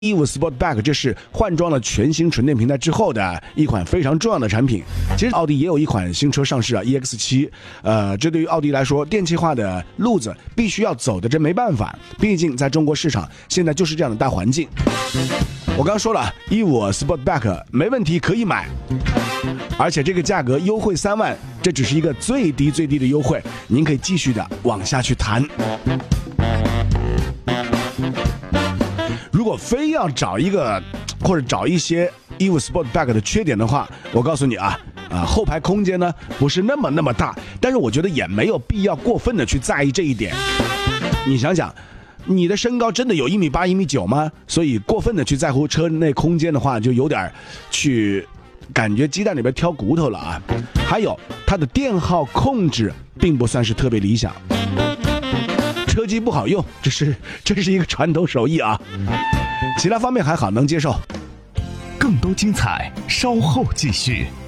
E5 Sportback 这是换装了全新纯电平台之后的一款非常重要的产品。其实奥迪也有一款新车上市啊 EX7，这对于奥迪来说，电气化的路子必须要走的，这没办法，毕竟在中国市场现在就是这样的大环境。我刚说了 E5 Sportback 没问题，可以买，而且这个价格优惠3万，这只是一个最低的优惠，您可以继续的往下去谈。如果非要找一个或者找一些 E5 Sportback 的缺点的话，我告诉你后排空间呢不是那么大，但是我觉得也没有必要过分的去在意这一点。你想想，你的身高真的有1.8米、1.9米吗？所以过分的去在乎车内空间的话，就有点去感觉鸡蛋里边挑骨头了啊。还有它的电耗控制并不算是特别理想。车机不好用，这是一个传统手艺啊。其他方面还好，能接受。 更多精彩，稍后继续。